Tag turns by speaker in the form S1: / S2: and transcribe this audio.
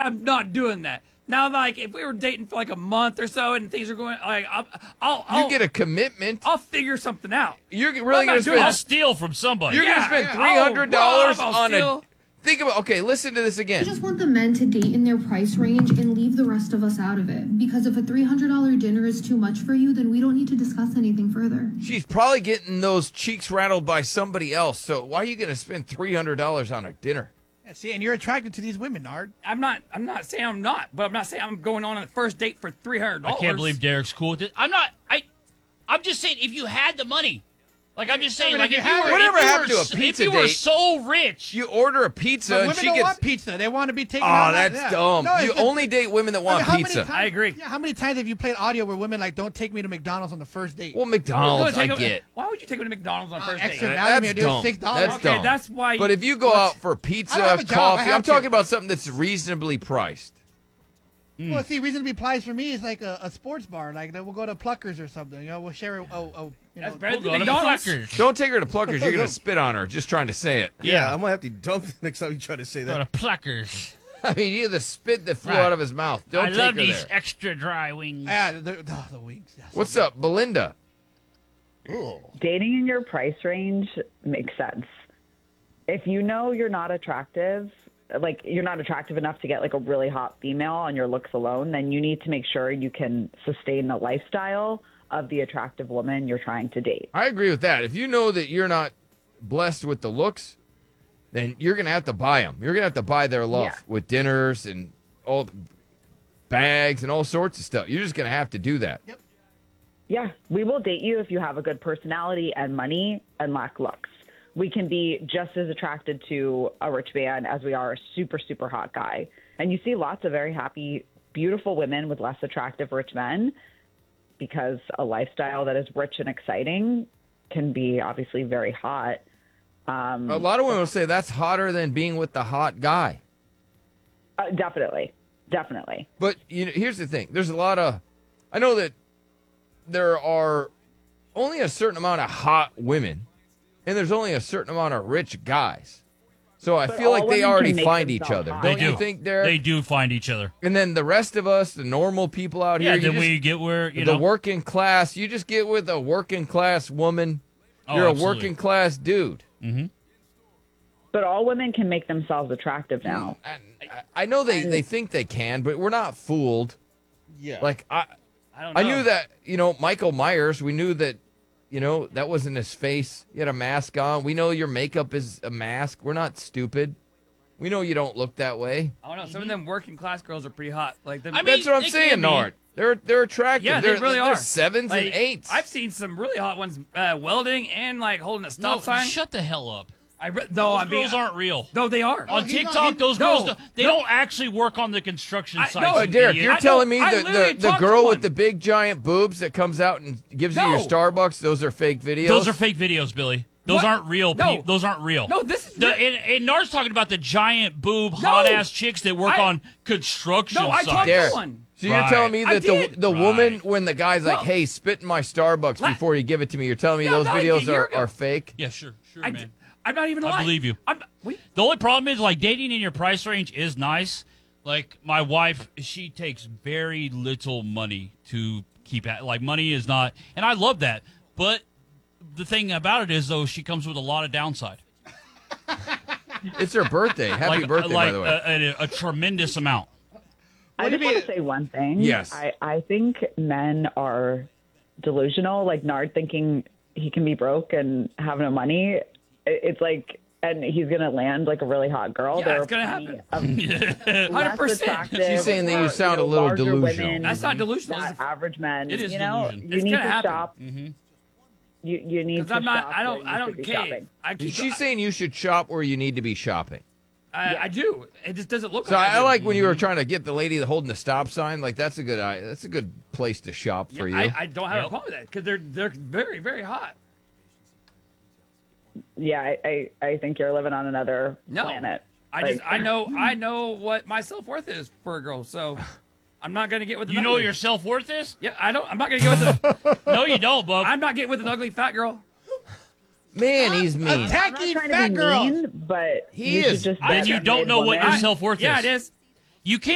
S1: I'm not doing that. Now, like, if we were dating for like a month or so and things are going, like, I'll
S2: You get a commitment.
S1: I'll figure something out.
S2: You're
S1: I'm
S2: really
S1: not
S2: going to
S1: doing
S3: I'll
S2: spend.
S3: steal from somebody.
S2: You're going to
S1: Yeah,
S2: spend
S1: yeah.
S2: $300
S1: I'll
S2: on
S1: steal.
S2: Think about. Okay, listen to this
S4: I
S2: again.
S4: just want the men to date in their price range and leave the rest of us out of it. Because if a $300 dinner is too much for you, then we don't need to discuss anything further.
S2: She's probably getting those cheeks rattled by somebody else. So why are you going to spend $300 on a dinner?
S5: Yeah, see, and you're attracted to these women, Nard.
S1: I'm not saying I'm not, but I'm not saying I'm going on a first date for $300.
S3: I can't believe Derek's cool with it. I'm just saying, if you had the money, like I'm just saying,
S5: mean,
S3: like
S5: if you
S3: if you
S5: have
S3: were,
S5: it-
S2: Whatever
S3: if you
S2: happened
S3: were,
S2: to a pizza
S3: if you were
S2: date?
S3: so rich,
S2: You order a pizza
S5: But
S2: and
S5: women
S2: she
S5: don't
S2: gets.
S5: want pizza. They want to be taken
S2: Oh,
S5: out.
S2: that's
S5: Yeah.
S2: dumb.
S5: No,
S2: You
S5: it's
S2: only date women that want
S5: how many
S2: pizza.
S5: times-
S1: I agree.
S5: Yeah, how many times have you played audio where women like don't take me to McDonald's on the first date?
S2: Well, McDonald's, I
S1: Take a-
S2: get.
S1: Why would you take me to McDonald's on first
S5: extra
S1: date?
S5: value,
S2: That's
S5: man, dude.
S2: dumb.
S5: $6.
S2: That's
S1: Okay,
S2: dumb.
S1: that's why.
S2: But if you go out for
S5: I don't
S2: pizza,
S5: have a job. I
S2: coffee,
S5: have
S2: I'm talking
S5: to.
S2: about something that's reasonably priced.
S5: Well, see, reasonably priced for me is like a sports bar. Like we'll go to Pluckers or something. You know, we'll share.
S1: That's better
S3: we'll
S1: than
S3: go to
S1: McDonald's.
S3: Fleckers.
S2: Don't take her to Pluckers. You're going to spit on her just trying to say it.
S6: Yeah, I'm gonna have to dump it next time you try to say
S3: Go
S6: that.
S3: to Pluckers.
S2: I mean, you the spit that flew
S3: Right.
S2: out of his mouth. Don't
S3: I
S2: take
S3: love
S2: her
S3: these
S2: there.
S3: extra dry wings.
S5: Yeah, the wings. Yes.
S2: What's up, Belinda?
S7: Dating in your price range makes sense. If you know you're not attractive, like you're not attractive enough to get like a really hot female on your looks alone, then you need to make sure you can sustain the lifestyle of the attractive woman you're trying to date.
S2: I agree with that. If you know that you're not blessed with the looks, then you're going to have to buy them. You're going to have to buy their love
S7: Yeah.
S2: with dinners and all the bags and all sorts of stuff. You're just going to have to do that.
S7: Yeah, we will date you if you have a good personality and money and lack looks. We can be just as attracted to a rich man as we are a super, super hot guy. And you see lots of very happy, beautiful women with less attractive rich men because a lifestyle that is rich and exciting can be obviously very hot.
S2: A lot of women will say that's hotter than being with the hot guy.
S7: Definitely. Definitely.
S2: But here's the thing. There's a lot of, I know that there are only a certain amount of hot women, and there's only a certain amount of rich guys. So I
S7: But
S2: feel like
S7: all
S2: they
S7: women
S2: already
S7: can make
S2: find each
S7: themselves
S2: other.
S7: hot.
S2: Don't
S3: They
S2: you
S3: do.
S2: think, Derek?
S3: They do find each other.
S2: And then the rest of us, the normal people out
S3: Yeah,
S2: here,
S3: then
S2: you
S3: we
S2: just,
S3: get where, you
S2: the
S3: know.
S2: working class, you just get with a working class woman.
S3: Oh,
S2: You're
S3: absolutely.
S2: a working class dude.
S7: But all women can make themselves attractive now.
S2: I know they think they can, but we're not fooled.
S6: Yeah.
S2: Like
S1: I don't know.
S2: I knew that, Michael Myers, we knew that, that wasn't his face. He had a mask on. We know your makeup is a mask. We're not stupid. We know you don't look that way.
S1: I don't know. Some of them working class girls are pretty hot. Like them.
S3: I mean,
S2: That's what I'm
S3: they
S2: saying,
S3: can be.
S2: Nard. They're attractive.
S1: yeah,
S2: they're,
S1: they really
S2: they're
S1: are.
S2: sevens
S1: Like,
S2: and eights.
S1: I've seen some really hot ones welding and like holding a stop
S3: No,
S1: sign.
S3: shut the hell up.
S1: No,
S3: Those girls aren't real.
S1: No, they are.
S3: On TikTok, those
S1: no,
S3: girls, they don't actually work on the construction sites.
S1: no,
S2: Oh,
S3: you
S2: Derek,
S3: idiot.
S2: you're
S1: I
S2: telling
S1: know.
S2: me
S1: I
S2: that
S1: literally
S2: the
S1: talked to
S2: girl
S1: one.
S2: with the big giant boobs that comes out and gives you your
S1: No.
S2: Starbucks, those are fake videos?
S3: Those are fake videos, Billy. Those
S1: What?
S3: aren't real.
S1: No.
S3: Those aren't real.
S1: No, this is
S3: and Nard's talking about the giant boob, hot ass chicks that work
S1: I-
S3: on construction
S1: No, I
S3: sites.
S1: talked to
S2: Derek.
S1: one.
S2: So you're
S3: Right.
S2: telling me
S1: I
S2: that the
S1: did.
S2: woman,
S3: Right.
S2: when the guy's like,
S1: Well,
S2: hey, spit in my Starbucks
S1: la-
S2: before you give it to me, you're telling me
S1: Yeah,
S2: those
S1: like a
S2: videos
S1: year
S2: are,
S1: ago.
S2: are fake?
S3: Yeah, sure, man.
S1: I'm not even
S3: I
S1: lying.
S3: believe you.
S1: We,
S3: The only problem is, like, dating in your price range is nice. Like, my wife, she takes very little money to keep at. Like, money is not, and I love that. But the thing about it is, though, she comes with a lot of downside.
S2: It's her birthday. Happy birthday,
S3: like
S2: by the way.
S3: a tremendous amount.
S7: I just want to say one thing.
S2: Yes.
S7: I think men are delusional, like Nard thinking he can be broke and have no money. It's like, and he's going to land like a really hot girl.
S1: Yeah,
S7: There
S1: it's
S7: are
S1: gonna
S7: plenty of less
S1: 100%.
S7: attractive
S2: She's saying that you
S7: or,
S2: sound a
S7: know,
S2: little
S7: larger
S2: delusional.
S7: women,
S1: That's not delusional.
S7: not average men.
S3: It is
S7: you know,
S3: delusion.
S7: you
S1: It's
S7: need
S1: gonna
S7: to
S1: happen.
S7: shop. You need
S1: Because
S7: to
S1: I'm not.
S7: shop
S1: I
S7: where
S1: don't.
S7: you
S1: I
S7: should
S1: don't
S7: be
S1: care.
S7: shopping.
S1: I keep.
S2: She's saying you should shop where you need to be shopping.
S1: I do. It just doesn't look.
S2: So
S1: like
S2: I
S1: do.
S2: like when you were trying to get the lady holding the stop sign. Like that's a good place to shop for you.
S1: I don't have a
S3: Yep.
S1: problem with that because they're very very hot.
S7: Yeah, I think you're living on another
S1: No.
S7: planet.
S1: I know what my self worth is for a girl. So I'm not gonna get with.
S3: You know what your self-worth is?
S1: Yeah, I don't. I'm not gonna get with.
S3: No, you don't, bub.
S1: I'm not getting with an ugly fat girl.
S2: Man, he's mean.
S7: I'm not
S5: Attacking
S7: trying
S5: fat
S7: to be
S5: girls.
S7: mean, but
S2: He
S7: you should
S2: is.
S7: just
S3: Then
S7: get
S3: you
S7: a
S3: don't know what your
S7: woman.
S3: self-worth is.
S1: Yeah, it is.
S3: You can't